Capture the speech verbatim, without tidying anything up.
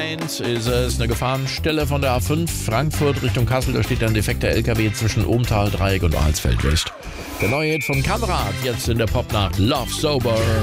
eins ist es, eine Gefahrenstelle von der A fünf Frankfurt Richtung Kassel. Da steht ein defekter L K W zwischen Ohmtal, Dreieck und Alsfeld West. Der neue Hit von Konrad, jetzt in der Popnacht Love Sober.